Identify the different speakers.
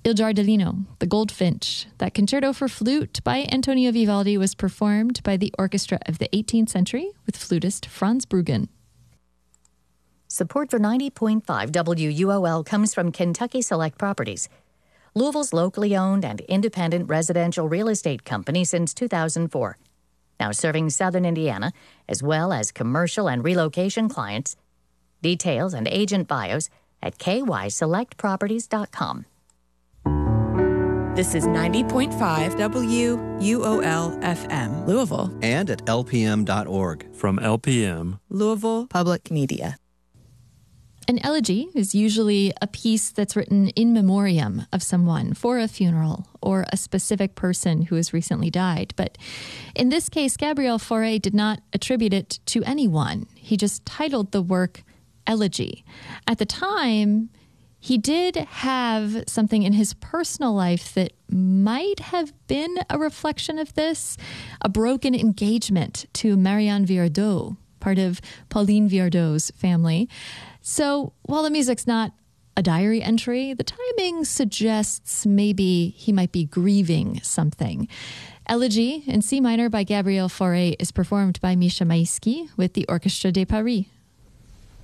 Speaker 1: Il Giardellino, The Goldfinch. That concerto for flute by Antonio Vivaldi was performed by the orchestra of the 18th century with flutist Franz Bruggen.
Speaker 2: Support for 90.5 WUOL comes from Kentucky Select Properties, Louisville's locally owned and independent residential real estate company since 2004. Now serving southern Indiana, as well as commercial and relocation clients. Details and agent bios at kyselectproperties.com.
Speaker 3: This is 90.5 WUOL FM, Louisville.
Speaker 4: And at lpm.org.
Speaker 5: From LPM,
Speaker 3: Louisville Public Media.
Speaker 1: An elegy is usually a piece that's written in memoriam of someone for a funeral or a specific person who has recently died. But in this case, Gabriel Fauré did not attribute it to anyone. He just titled the work Elegy. At the time, he did have something in his personal life that might have been a reflection of this, a broken engagement to Marianne Viardot, part of Pauline Viardot's family. So while the music's not a diary entry, the timing suggests maybe he might be grieving something. Elegy in C minor by Gabriel Fauré is performed by Misha Maïski with the Orchestre de Paris.